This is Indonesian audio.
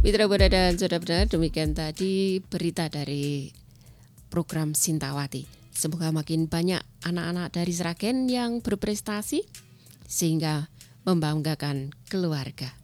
Mitra Buana dan saudara-saudara, demikian tadi berita dari program Sintawati. Semoga makin banyak anak-anak dari Sragen yang berprestasi sehingga membanggakan keluarga.